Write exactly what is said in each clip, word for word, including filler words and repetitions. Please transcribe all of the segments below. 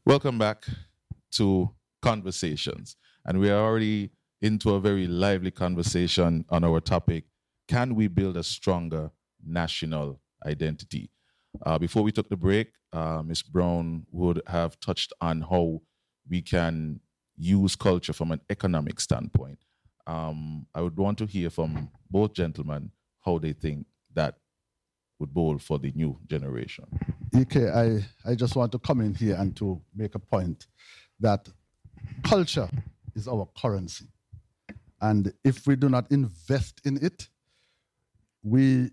Welcome back to Conversations. And we are already into a very lively conversation on our topic, can we build a stronger national identity? Uh, before we took the break, uh, Miz Brown would have touched on how we can use culture from an economic standpoint. Um, I would want to hear from both gentlemen how they think that would bowl for the new generation. E K, I, I just want to come in here and to make a point that culture is our currency. And if we do not invest in it, we,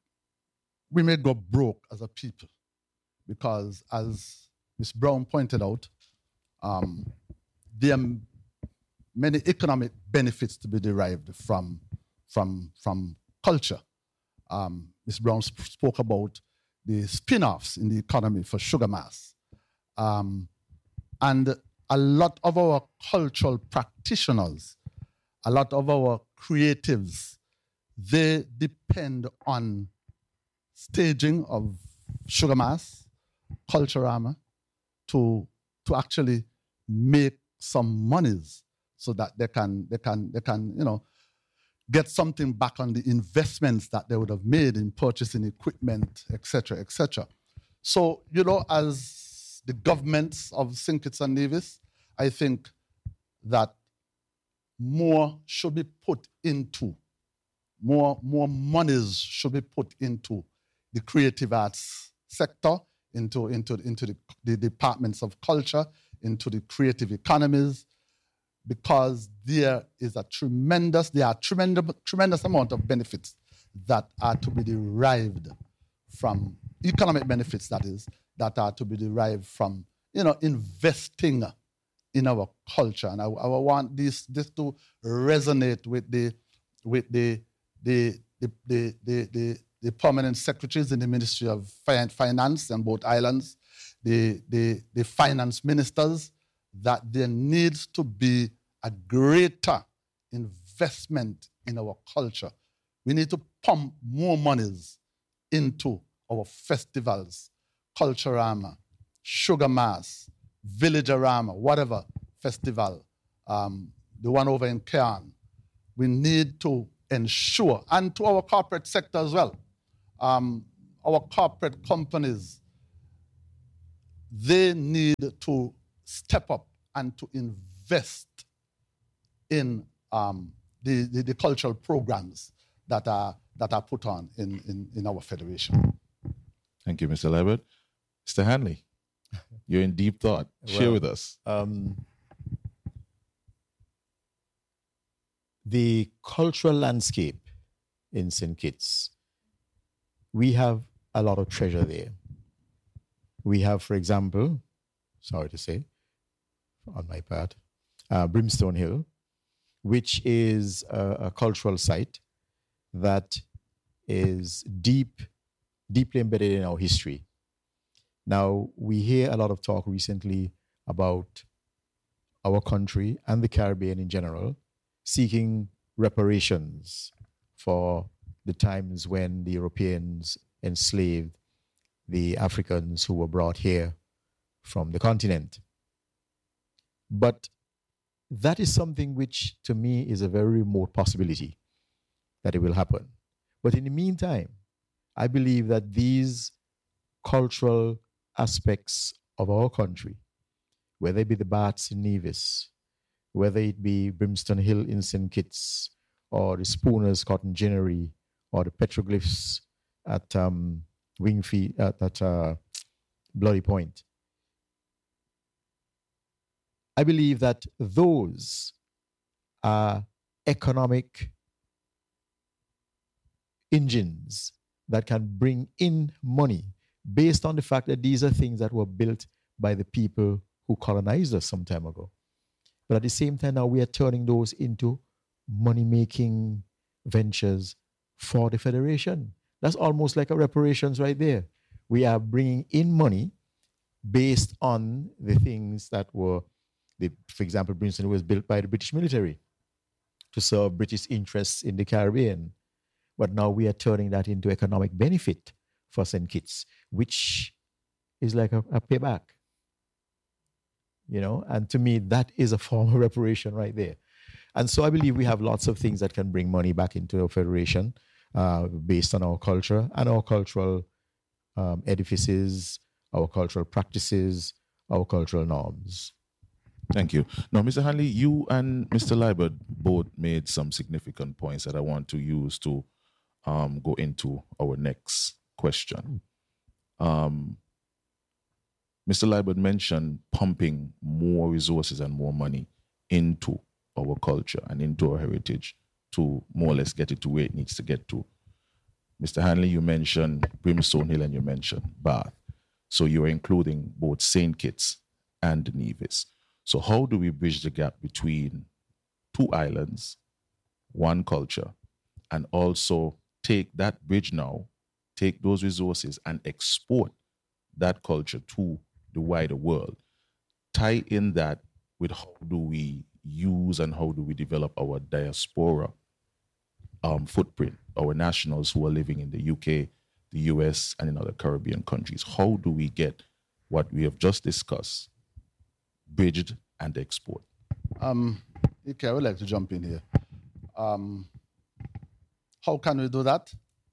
we may go broke as a people. Because as Miz Brown pointed out, um, there are many economic benefits to be derived from, from, from culture. Um, Miz Brown sp- spoke about the spin-offs in the economy for sugar mass. Um, and a lot of our cultural practitioners, a lot of our creatives, they depend on staging of sugar mass, Culturama, to, to actually make some monies so that they can, they can, they can, you know, get something back on the investments that they would have made in purchasing equipment, et cetera, et cetera. So, you know, as the governments of Saint Kitts and Nevis, I think that more should be put into, more, more monies should be put into the creative arts sector, into, into, into the, the departments of culture, into the creative economies, because there is a tremendous, there are tremendous, tremendous amount of benefits that are to be derived from, economic benefits that is, that are to be derived from, you know, investing in our culture. And I, I want this, this to resonate with the, with the, the, the, the, the, the, the permanent secretaries in the Ministry of Finance on both islands, the, the, the finance ministers, that there needs to be a greater investment in our culture. We need to pump more monies into our festivals, Culturama, Sugar Mass, Villagerama, whatever festival, um, the one over in Cairn. We need to ensure, and to our corporate sector as well, um, our corporate companies, they need to step up and to invest in um, the, the, the cultural programs that are, that are put on in, in, in our federation. Thank you, Mister Lebert. Mister Hanley, you're in deep thought. Share well, with us. Um, the cultural landscape in Saint Kitts, we have a lot of treasure there. We have, for example, sorry to say, on my part, uh, Brimstone Hill, which is a, a cultural site that is deep, deeply embedded in our history. Now, we hear a lot of talk recently about our country and the Caribbean in general seeking reparations for the times when the Europeans enslaved the Africans who were brought here from the continent. But that is something which, to me, is a very remote possibility that it will happen. But in the meantime, I believe that these cultural aspects of our country, whether it be the Baths in Nevis, whether it be Brimstone Hill in Saint Kitts, or the Spooners Cotton Ginnery, or the petroglyphs at um, Wingfield, at, at uh, Bloody Point, I believe that those are economic engines that can bring in money based on the fact that these are things that were built by the people who colonized us some time ago. But at the same time, now we are turning those into money-making ventures for the Federation. That's almost like a reparations right there. We are bringing in money based on the things that were, the, for example, Brimstone was built by the British military to serve British interests in the Caribbean. But now we are turning that into economic benefit for Saint Kitts, which is like a, a payback. you know, and to me, that is a form of reparation right there. And so I believe we have lots of things that can bring money back into our federation uh, based on our culture and our cultural um, edifices, our cultural practices, our cultural norms. Thank you. Now, Mister Hanley, you and Mister Liebert both made some significant points that I want to use to um, go into our next question. Um, Mister Liebert mentioned pumping more resources and more money into our culture and into our heritage to more or less get it to where it needs to get to. Mister Hanley, you mentioned Brimstone Hill and you mentioned Bath. So you're including both Saint Kitts and Nevis. So how do we bridge the gap between two islands, one culture, and also take that bridge now, take those resources and export that culture to the wider world? Tie in that with how do we use and how do we develop our diaspora um, footprint, our nationals who are living in the U K, the U S, and in other Caribbean countries. How do we get what we have just discussed bridged and export? Um, okay, I would like to jump in here. Um, how can we do that?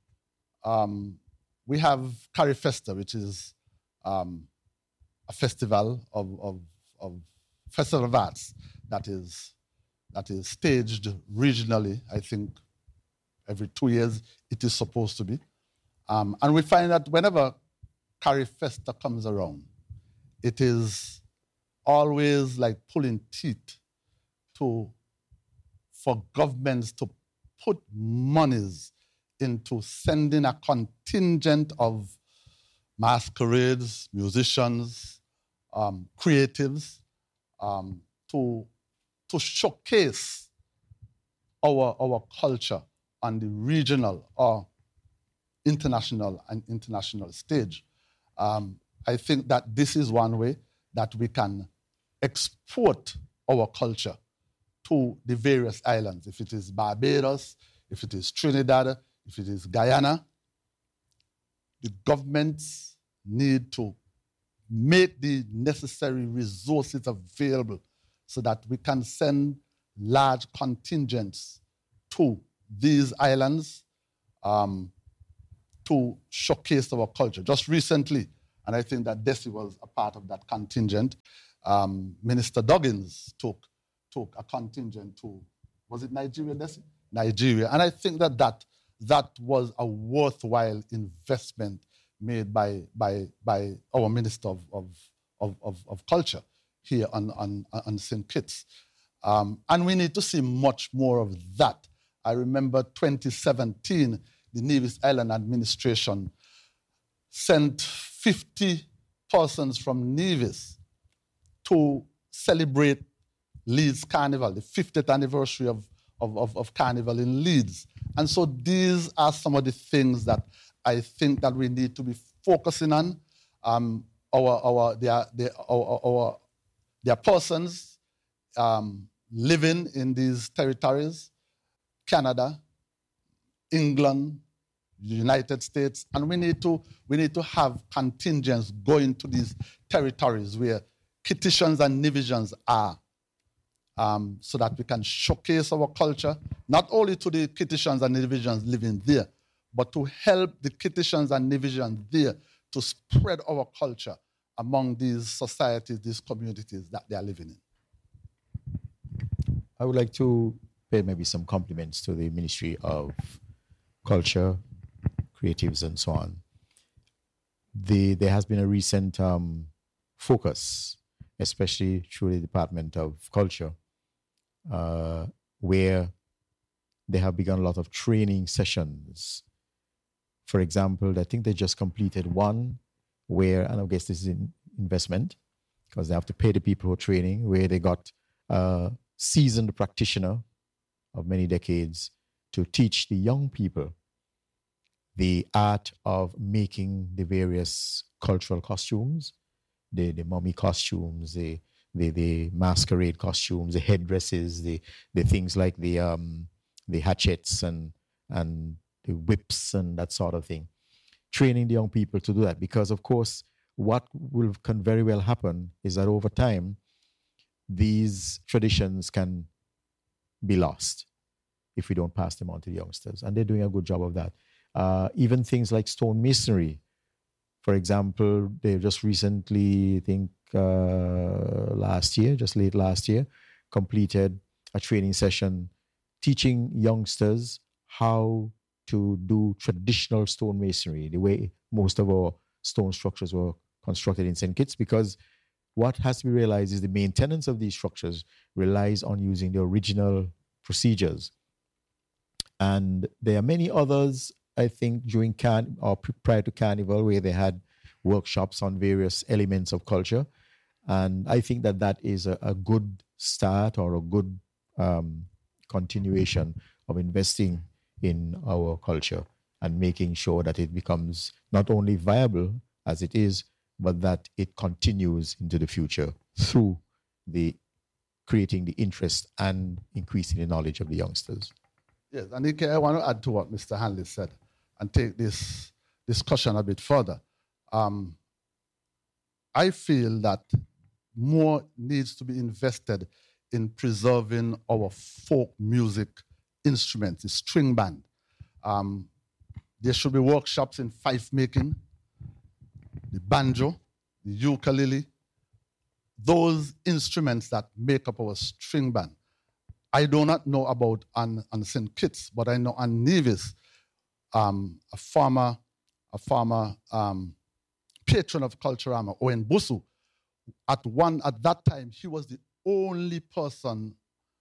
Um, we have Carifesta, which is um, a festival of, of, of festival of arts that is that is staged regionally. I think every two years it is supposed to be. Um, and we find that whenever Carifesta comes around, it is always like pulling teeth to for governments to put monies into sending a contingent of masquerades, musicians, um, creatives um, to, to showcase our, our culture on the regional or international and international stage. Um, I think that this is one way that we can export our culture to the various islands. If it is Barbados, if it is Trinidad, if it is Guyana, the governments need to make the necessary resources available so that we can send large contingents to these islands um, to showcase our culture. Just recently, and I think that Desi was a part of that contingent, um, Minister Duggins took, took a contingent to, was it Nigeria, Desi? Nigeria. And I think that that, that was a worthwhile investment made by, by, by our Minister of, of, of, of, of Culture here on, on, on Saint Kitts. Um, and we need to see much more of that. I remember twenty seventeen, the Nevis Island administration sent fifty persons from Nevis to celebrate Leeds Carnival, the fiftieth anniversary of, of, of, of Carnival in Leeds. And so these are some of the things that I think that we need to be focusing on. Um, our, our, their, their, our, our, their persons um, living in these territories, Canada, England, the United States, and we need to we need to have contingents going to these territories where Kittitians and Nevisians are, um, so that we can showcase our culture, not only to the Kittitians and Nevisians living there, but to help the Kittitians and Nevisians there to spread our culture among these societies, these communities that they are living in. I would like to pay maybe some compliments to the Ministry of Culture, Creatives, and so on. The, there has been a recent um, focus, especially through the Department of Culture, uh, where they have begun a lot of training sessions. For example, I think they just completed one where, and I guess this is an investment, because they have to pay the people who are training, where they got a seasoned practitioner of many decades to teach the young people the art of making the various cultural costumes, the, the mummy costumes, the, the, the masquerade costumes, the headdresses, the, the things like the, um, the hatchets and, and the whips and that sort of thing. Training the young people to do that, because of course, what will can very well happen is that over time, these traditions can be lost if we don't pass them on to the youngsters. And they're doing a good job of that. Uh, even things like stone masonry. For example, they just recently, I think uh, last year, just late last year, completed a training session teaching youngsters how to do traditional stone masonry, the way most of our stone structures were constructed in Saint Kitts, because what has to be realized is the maintenance of these structures relies on using the original procedures. And there are many others, I think, during Can or prior to Carnival, where they had workshops on various elements of culture. And I think that that is a, a good start or a good um, continuation of investing in our culture and making sure that it becomes not only viable as it is, but that it continues into the future through the creating the interest and increasing the knowledge of the youngsters. Yes, and I want to add to what Mister Hanley said and take this discussion a bit further. Um, I feel that more needs to be invested in preserving our folk music instruments, the string band. Um, there should be workshops in fife making, the banjo, the ukulele, those instruments that make up our string band. I do not know about on, on Saint Kitts, but I know on Nevis, um, a former, a former um, patron of Culturama, Owen Busu, at one at that time, he was the only person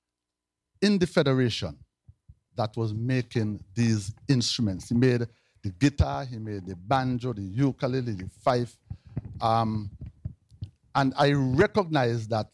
in the federation that was making these instruments. He made the guitar, he made the banjo, the ukulele, the fife. Um, and I recognize that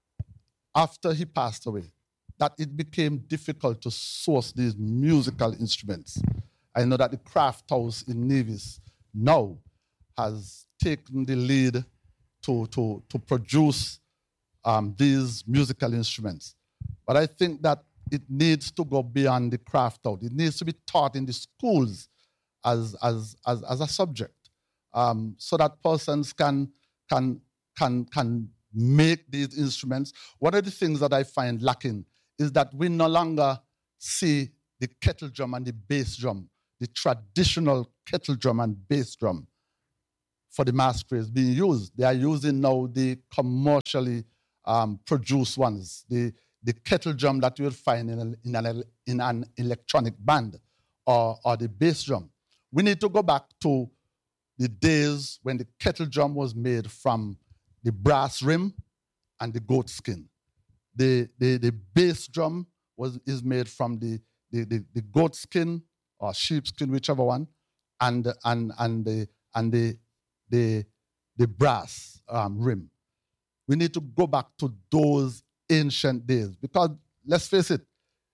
after he passed away, that it became difficult to source these musical instruments. I know that the Craft House in Nevis now has taken the lead to, to, to produce um, these musical instruments. But I think that it needs to go beyond the craft house. It needs to be taught in the schools as, as, as, as a subject, um, so that persons can, can, can, can make these instruments. One of the things that I find lacking is that we no longer see the kettle drum and the bass drum, the traditional kettle drum and bass drum for the masquerades being used. They are using now the commercially um, produced ones, the, the kettle drum that you will find in, a, in, an, in an electronic band, or, or the bass drum. We need to go back to the days when the kettle drum was made from the brass rim and the goat skin. The, the, the bass drum was, is made from the, the, the, the goat skin or sheep skin, whichever one, and, and, and, the, and the, the, the brass um, rim. We need to go back to those ancient days, because let's face it,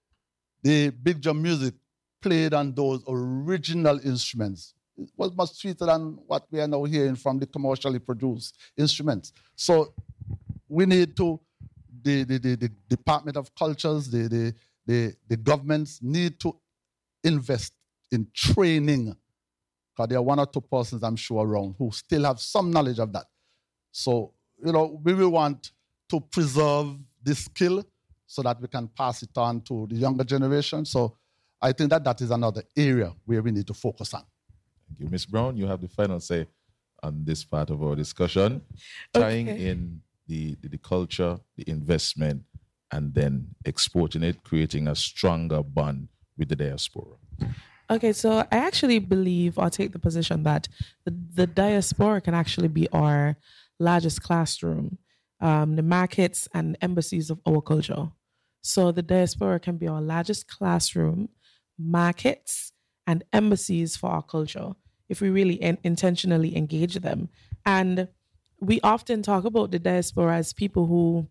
the big drum music played on those original instruments. It was much sweeter than what we are now hearing from the commercially produced instruments. So we need to, the, the, the, the Department of Cultures, the, the, the, the governments need to invest in training, because there are one or two persons, I'm sure, around who still have some knowledge of that. So, you know, we will want to preserve this skill so that we can pass it on to the younger generation. So I think that that is another area where we need to focus on. Thank you. Miz Brown, you have the final say on this part of our discussion, tying Okay. in the, the, the culture, the investment, and then exporting it, creating a stronger bond with the diaspora. Okay, so I actually believe or take the position that the, the diaspora can actually be our largest classroom, um, the markets and embassies of our culture. So the diaspora can be our largest classroom, markets, and embassies for our culture if we really in- intentionally engage them. And we often talk about the diaspora as people who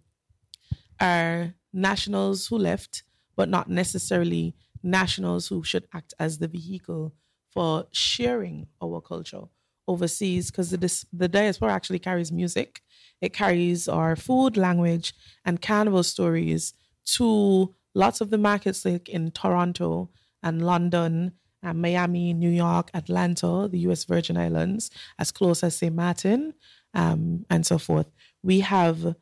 are nationals who left, but not necessarily nationals who should act as the vehicle for sharing our culture overseas, because the, the diaspora actually carries music. It carries our food, language, and carnival stories to lots of the markets like in Toronto and London and Miami, New York, Atlanta, the U S Virgin Islands, as close as Saint Martin, um, and so forth. We have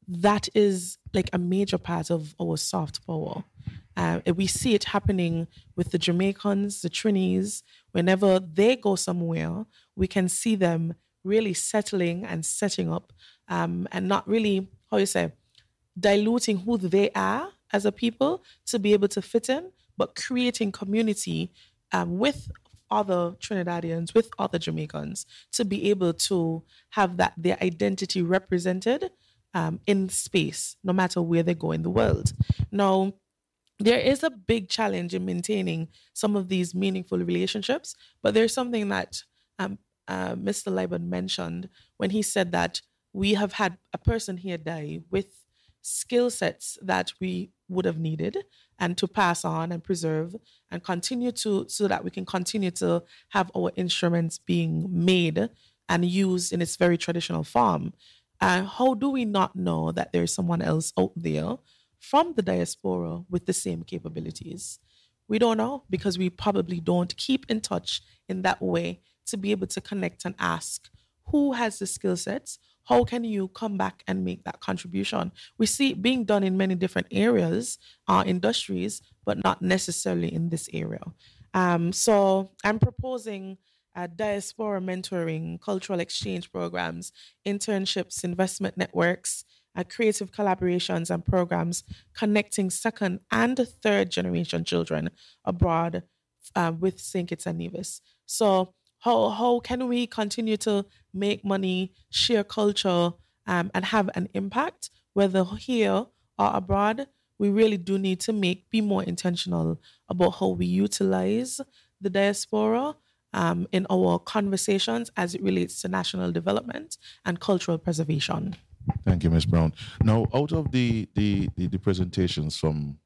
that is like a major part of our soft power. Uh, we see it happening with the Jamaicans, the Trinis. Whenever they go somewhere, we can see them really settling and setting up, um, and not really, how you say, diluting who they are as a people to be able to fit in, but creating community um, with other Trinidadians, with other Jamaicans, to be able to have that their identity represented um, in space, no matter where they go in the world. Now, there is a big challenge in maintaining some of these meaningful relationships, but there's something that um, uh, Mister Liban mentioned when he said that we have had a person here die with skill sets that we would have needed and to pass on and preserve and continue to, so that we can continue to have our instruments being made and used in its very traditional form. And uh, how do we not know that there's someone else out there from the diaspora with the same capabilities? We don't know, because we probably don't keep in touch in that way to be able to connect and ask who has the skill sets. How can you come back and make that contribution? We see it being done in many different areas, uh, industries, but not necessarily in this area. Um, so I'm proposing uh, diaspora mentoring, cultural exchange programs, internships, investment networks, uh, creative collaborations and programs connecting second and third generation children abroad uh, with Saint Kitts and Nevis. So How how can we continue to make money, share culture, um, and have an impact, whether here or abroad? We really do need to make be more intentional about how we utilize the diaspora um, in our conversations as it relates to national development and cultural preservation. Thank you, Miz Brown. Now, out of the, the, the, the presentations from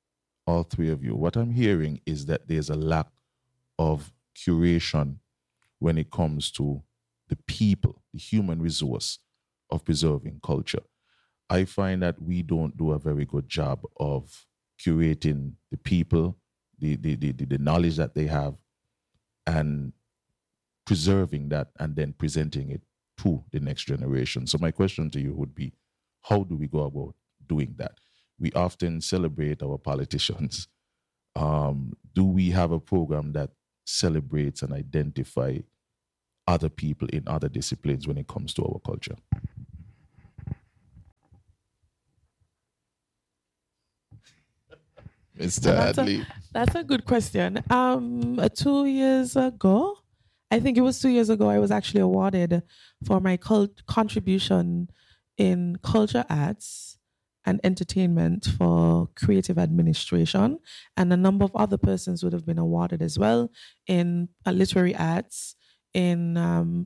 all three of you, what I'm hearing is that there's a lack of curation when it comes to the people, the human resource of preserving culture. I find that we don't do a very good job of curating the people, the, the, the, the knowledge that they have, and preserving that and then presenting it to the next generation. So my question to you would be, how do we go about doing that? We often celebrate our politicians. Um, do we have a program that celebrates and identify other people in other disciplines when it comes to our culture? Mister That's Hadley. a, that's a good question. Um, uh, two years ago, I think it was two years ago, I was actually awarded for my cult contribution in culture arts and entertainment for creative administration. And a number of other persons would have been awarded as well in uh, literary arts, in um,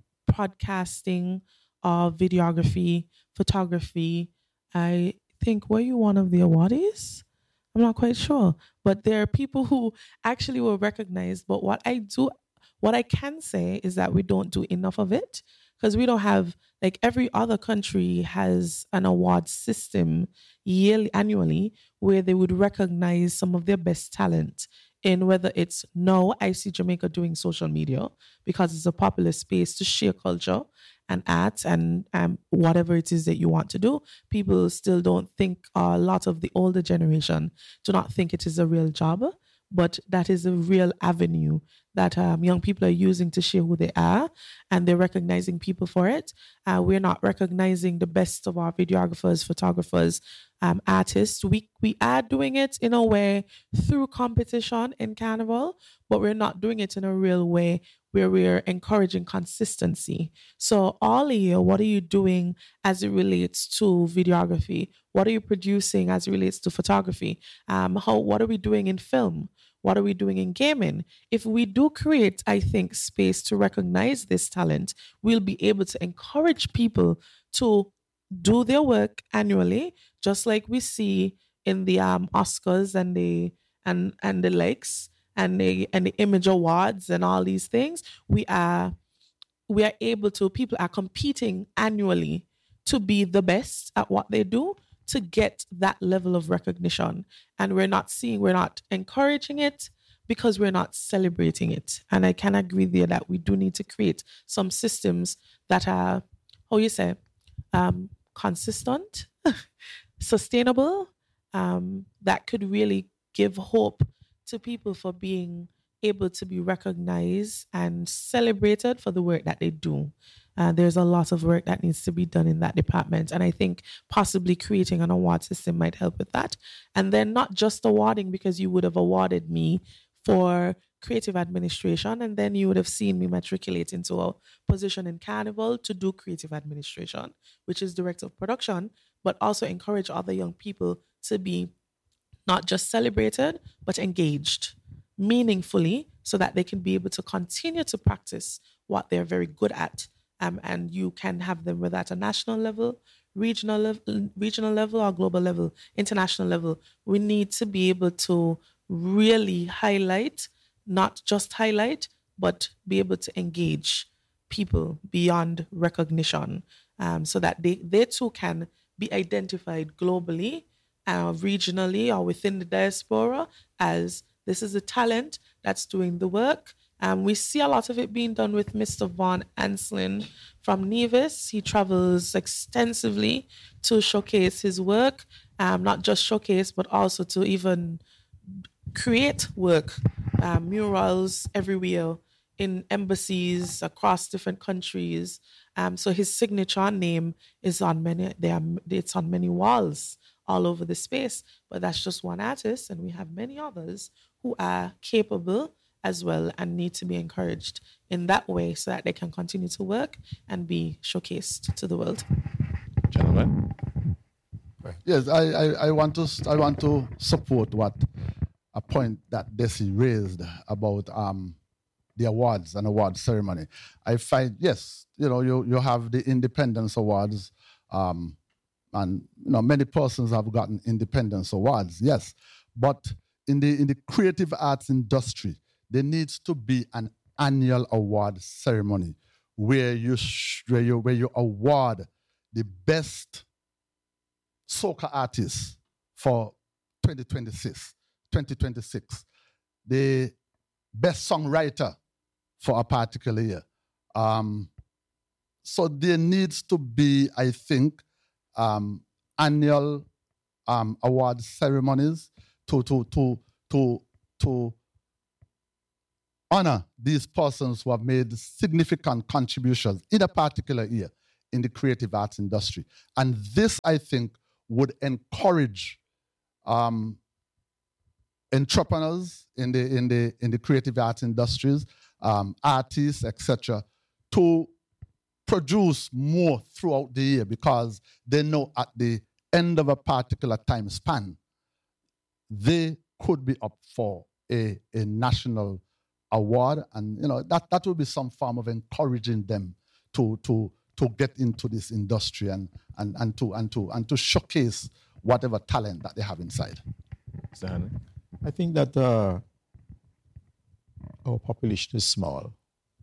podcasting, or videography, photography. I think, were you one of the awardees? I'm not quite sure. But there are people who actually were recognized. But what I do, what I can say is that we don't do enough of it, because we don't have, like every other country has an award system yearly, annually, where they would recognize some of their best talent in, whether it's now I see Jamaica doing social media because it's a popular space to share culture and art and um, whatever it is that you want to do. People still don't think, uh, a lot of the older generation do not think it is a real job, but that is a real avenue that um, young people are using to share who they are, and they're recognizing people for it. Uh, we're not recognizing the best of our videographers, photographers, um, artists. We we are doing it in a way through competition in Carnival, but we're not doing it in a real way where we're encouraging consistency. So all year, what are you doing as it relates to videography? What are you producing as it relates to photography? Um, how what are we doing in film? What are we doing in gaming? If we do create, I think, space to recognize this talent, we'll be able to encourage people to do their work annually, just like we see in the um, Oscars and the and and the likes and the and the Image Awards and all these things. We are we are able to. People are competing annually to be the best at what they do, to get that level of recognition. And we're not seeing, we're not encouraging it because we're not celebrating it. And I can agree there that we do need to create some systems that are, how you say, um, consistent, sustainable, um, that could really give hope to people for being able to be recognized and celebrated for the work that they do. Uh, there's a lot of work that needs to be done in that department. And I think possibly creating an award system might help with that. And then not just awarding because you would have awarded me for creative administration, and then you would have seen me matriculate into a position in Carnival to do creative administration, which is director of production, but also encourage other young people to be not just celebrated, but engaged meaningfully so that they can be able to continue to practice what they're very good at. Um, and you can have them whether at a national level, regional level, regional level or global level, international level. We need to be able to really highlight, not just highlight, but be able to engage people beyond recognition, um, so that they, they too can be identified globally, uh, regionally, or within the diaspora as this is a talent that's doing the work. Um, we see a lot of it being done with Mister Vaughn Anslin from Nevis. He travels extensively to showcase his work, um, not just showcase, but also to even create work, uh, murals everywhere in embassies across different countries. Um, so his signature name is on many. They are, it's on many walls all over the space. But that's just one artist, and we have many others who are capable as well and need to be encouraged in that way so that they can continue to work and be showcased to the world. Gentlemen? Yes, I, I, I want to I want to support what a point that Desi raised about um, the awards and award ceremony. I find, yes, you know, you, you have the Independence Awards, um, and you know many persons have gotten Independence Awards, yes, but in the in the creative arts industry, there needs to be an annual award ceremony where you sh- where you where you award the best soca artists for twenty twenty-six, twenty twenty-six, the best songwriter for a particular year. Um, so there needs to be, I think, um, annual um, award ceremonies to to to to to honor these persons who have made significant contributions in a particular year in the creative arts industry. And this, I think, would encourage um, entrepreneurs in the in the in the creative arts industries, um, artists, et cetera, to produce more throughout the year because they know at the end of a particular time span, they could be up for a, a national award, and you know that that will be some form of encouraging them to to to get into this industry and and and to and to and to showcase whatever talent that they have inside. I think that uh, our population is small.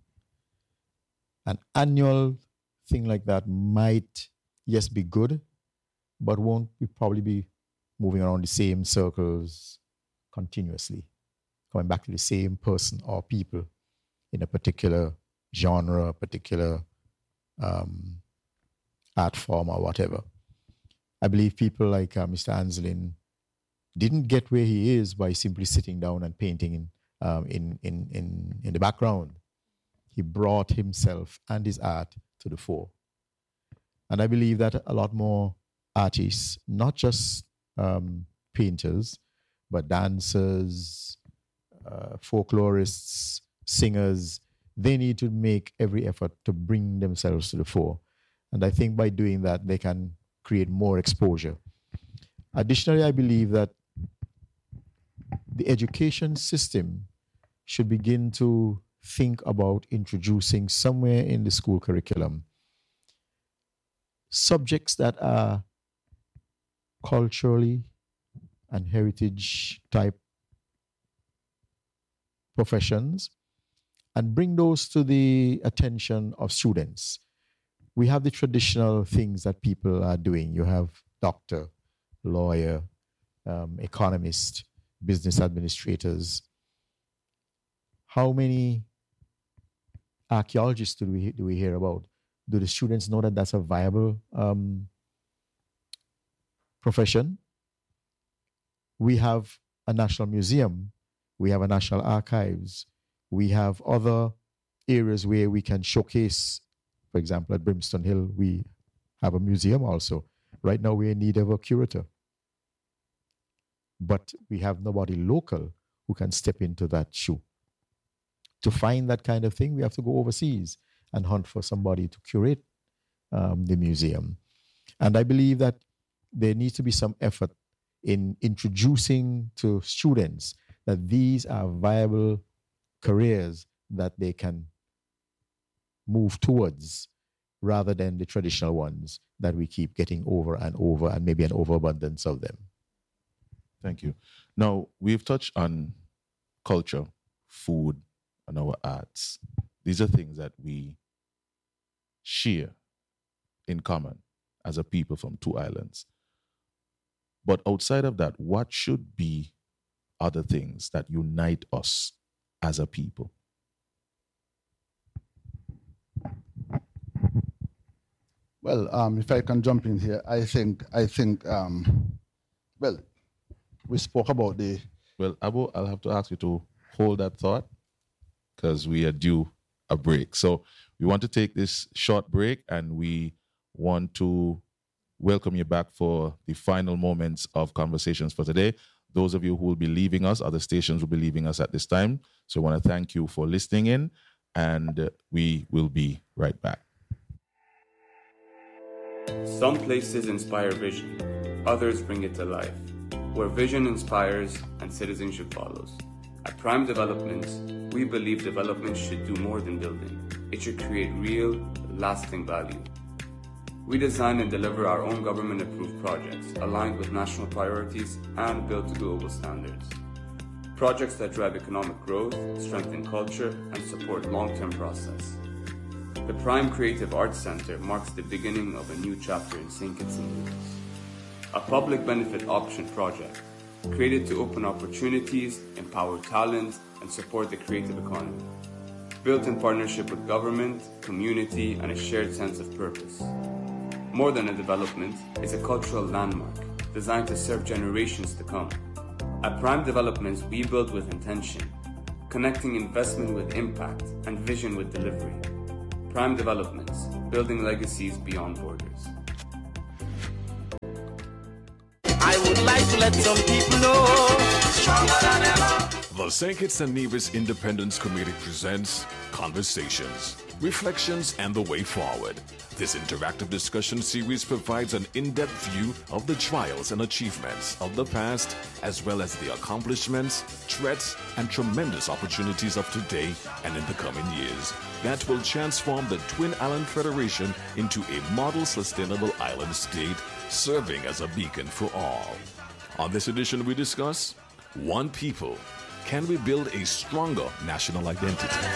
An annual thing like that might, yes, be good, but won't be probably be moving around the same circles continuously, coming back to the same person or people in a particular genre, particular um, art form or whatever. I believe people like uh, Mister Anslin didn't get where he is by simply sitting down and painting in, um, in, in, in, in the background. He brought himself and his art to the fore. And I believe that a lot more artists, not just um, painters, but dancers, uh, folklorists, singers, they need to make every effort to bring themselves to the fore. And I think by doing that, they can create more exposure. Additionally, I believe that the education system should begin to think about introducing somewhere in the school curriculum subjects that are culturally and heritage type professions and bring those to the attention of students. We have the traditional things that people are doing. You have doctor, lawyer, um, economist, business administrators. How many archaeologists do we do we hear about? Do the students know that that's a viable um, profession. We have a national museum. We have a national archives. We have other areas where we can showcase. For example, at Brimstone Hill, we have a museum also. Right now, we're in need of a curator. But we have nobody local who can step into that shoe. To find that kind of thing, we have to go overseas and hunt for somebody to curate um, the museum. And I believe that there needs to be some effort in introducing to students that these are viable careers that they can move towards, rather than the traditional ones that we keep getting over and over, and maybe an overabundance of them. Thank you. Now, we've touched on culture, food, and our arts. These are things that we share in common as a people from two islands. But outside of that, what should be other things that unite us as a people? Well, um, if I can jump in here, I think, I think, um, well, we spoke about the... Well, Abu, I'll have to ask you to hold that thought because we are due a break. So we want to take this short break and we want to welcome you back for the final moments of Conversations for today. Those of you who will be leaving us, other stations will be leaving us at this time. So I want to thank you for listening in, and uh, we will be right back. Some places inspire vision, others bring it to life. Where vision inspires and citizenship follows. At Prime Developments, we believe development should do more than building. It should create real, lasting value. We design and deliver our own government-approved projects aligned with national priorities and built to global standards. Projects that drive economic growth, strengthen culture, and support long-term process. The Prime Creative Arts Center marks the beginning of a new chapter in Saint Kitts and Nevis. A public benefit option project created to open opportunities, empower talent, and support the creative economy. Built in partnership with government, community, and a shared sense of purpose. More than a development, it's a cultural landmark designed to serve generations to come. At Prime Developments, we build with intention, connecting investment with impact and vision with delivery. Prime Developments, building legacies beyond borders. I would like to let some people know, stronger than ever. The Saint Kitts and Nevis Independence Committee presents Conversations, Reflections, and the Way Forward. This interactive discussion series provides an in-depth view of the trials and achievements of the past, as well as the accomplishments, threats, and tremendous opportunities of today and in the coming years that will transform the Twin Island Federation into a model sustainable island state, serving as a beacon for all. On this edition, we discuss One People. Can we build a stronger national identity?